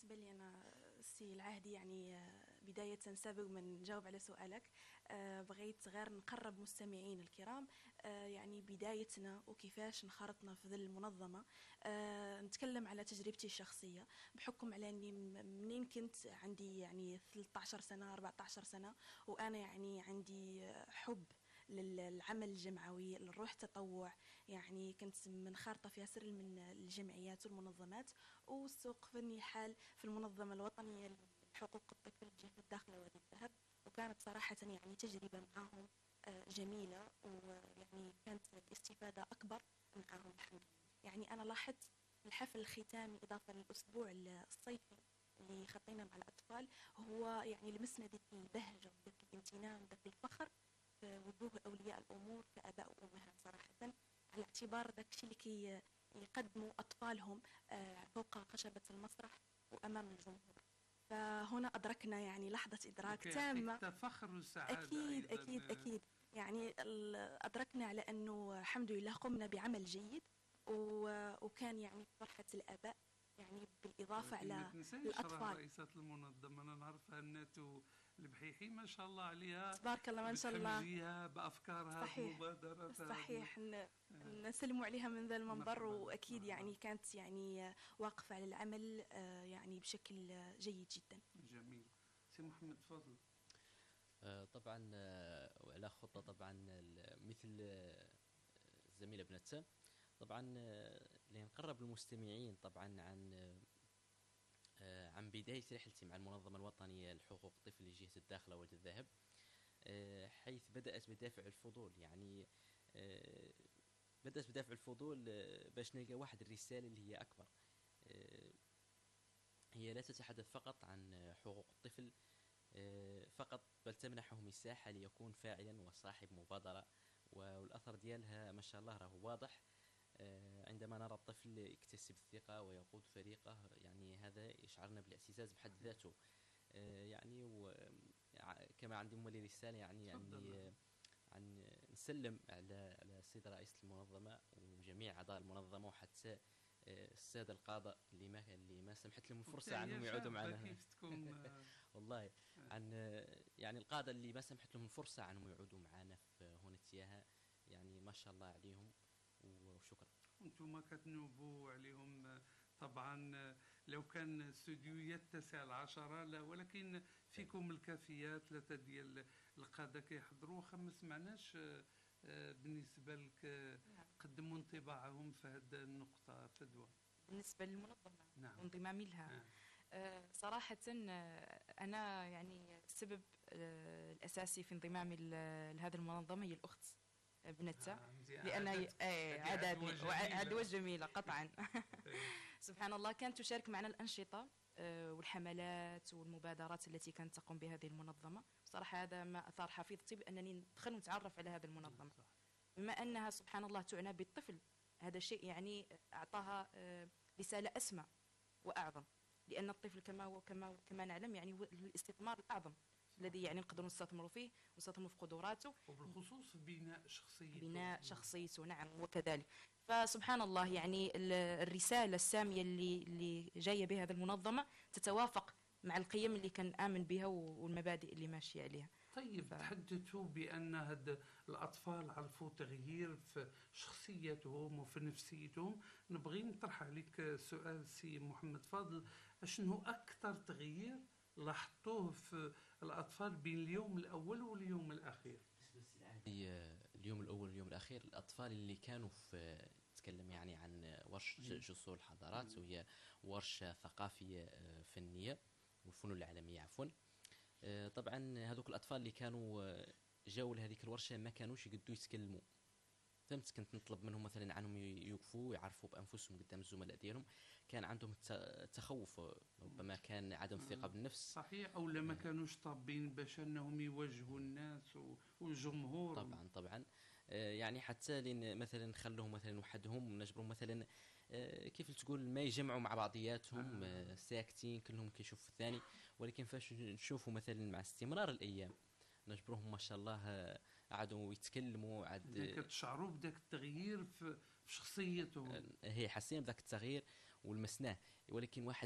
بالنسبة لي أنا السي العهدي يعني بداية سابق من نجاوب على سؤالك. بغيت غير نقرب مستمعين الكرام يعني بدايتنا وكيفاش انخرطنا في ذي المنظمة. نتكلم على تجربتي الشخصية بحكم على أني منين كنت عندي يعني 13 سنة 14 سنة، وأنا يعني عندي حب للعمل الجمعوي للروح التطوع. يعني كنت منخرطة في سر من الجمعيات والمنظمات، واستوقفني الحال في المنظمة الوطنية لحقوق الطفل جهة الداخلة وادي الذهب. وكانت صراحة يعني تجربة معهم جميلة، ويعني كانت الاستفادة أكبر معهم الحمد لله. يعني أنا لاحظت الحفل الختامي إضافة للأسبوع الصيفي اللي خطينا مع الأطفال، هو يعني لمسنا ذيك البهجة وذيك الامتنان وذيك الفخر في وجوه أولياء الأمور كآباء وأمهات صراحة، على اعتبار ذاك الشيء اللي يقدموا أطفالهم فوق خشبة المسرح وأمام الجمهور. فهنا أدركنا يعني لحظة إدراك تامة. فخر وسعادة أكيد أيضا. أكيد أكيد. يعني أدركنا على أنه الحمد لله قمنا بعمل جيد، وكان يعني فرحة الآباء يعني بالإضافة ما على تنسيش راه الأطفال. رئيسة المنظمة أنا نعرفها الناتو البحيحي ما شاء الله عليها، تبارك الله ما شاء الله. بتحمجيها بأفكارها صحيح بمبادراتها صحيح. نسلموا عليها من ذا المنبر، مرحبا وأكيد يعني كانت يعني واقفة على العمل يعني بشكل جيد جدا. جميل. سي محمد تفضل. طبعا وعلى خطة طبعا مثل الزميلة بنتسا طبعا لنقرب المستمعين طبعا عن بداية رحلتي مع المنظمة الوطنية لحقوق الطفل لجهة الداخلة وادي الذهب، حيث بدأت بدافع الفضول. يعني بدأت بدافع الفضول باش نلقى واحد الرسالة اللي هي أكبر. هي لا تتحدث فقط عن حقوق الطفل فقط، بل تمنحه مساحة ليكون فاعلا وصاحب مبادرة، والأثر ديالها ما شاء الله راه واضح. عندما نرى الطفل يكتسب الثقة ويقود فريقه، يعني هذا يشعرنا بالاعتزاز بحد ذاته. يعني كما عندي مولي رسالة يعني عن نسلم على السيد رئيس المنظمة وجميع أعضاء المنظمة، وحتى السادة القادة اللي ما سمحت لهم الفرصة عنهم يعودوا معنا. كيف تكون والله عن يعني القادة اللي ما سمحت لهم الفرصة عنهم يعودوا معنا في هنا تياها، يعني ما شاء الله عليهم وشكرا. انتم كتنوبوا عليهم طبعا. لو كان استوديو يتسع العشرة لا، ولكن فيكم الكافيات ثلاثة ديال القادة كيحضروا. ما سمعناش بالنسبة لك قدموا انطباعهم في هذه النقطة فدوى بالنسبة للمنظمة. نعم. وانضمامي لها. صراحة أنا يعني السبب الأساسي في انضمامي لهذه المنظمة هي الأخت بنتها، لأنها عدوى جميلة قطعا. سبحان الله كانت تشارك معنا الأنشطة والحملات والمبادرات التي كانت تقوم بهذه المنظمة. صراحة هذا ما أثار حفيظتي بأنني ندخل ونتعرف على هذه المنظمة، بما أنها سبحان الله تعنى بالطفل. هذا الشيء يعني أعطاها رسالة أسمى وأعظم، لأن الطفل كما نعلم يعني هو الاستثمار الأعظم الذي يعني نقدر نستثمر فيه ونستثمر في قدراته، وبالخصوص بناء شخصيته. نعم وكذلك. فسبحان الله يعني الرسالة السامية اللي جاية بها هذه المنظمة تتوافق مع القيم اللي كان آمن بها والمبادئ اللي ماشية عليها. طيب تحدثوا بأن هاد الأطفال عرفوا تغيير في شخصيتهم وفي نفسيتهم. نبغي نطرح عليك سؤال سي محمد فاضل، شنو أكثر تغيير لاحظتوه في الأطفال بين اليوم الأول واليوم الأخير؟ اليوم الأول واليوم الأخير، الأطفال اللي كانوا في تكلم يعني عن ورش جسور الحضارات، وهي ورشة ثقافية فنية والفنون العالمية عفوا. طبعا هذوك الأطفال اللي كانوا جاوا لهذيك الورشة ما كانوش يقدروا يتكلموا، فهمت؟ كنت نطلب منهم مثلا عنهم يوقفوا ويعرفوا بانفسهم قدام الزملاء ديالهم. كان عندهم تخوف، ربما كان عدم ثقه بالنفس. صحيح، او لما كانوش طابين باش انهم يواجهوا الناس والجمهور. طبعا يعني حتى لين مثلا نخلوهم مثلا وحدهم، نجبرهم مثلا كيف تقول ما يجمعوا مع بعضياتهم ساكتين كلهم كيشوفوا الثاني. ولكن فاش نشوفوا مثلا مع استمرار الايام نجبرهم ما شاء الله قعدوا يتكلموا كتشعروا بداك التغيير في شخصيتهم. هي حسينا بداك التغيير ولمسناه. ولكن واحد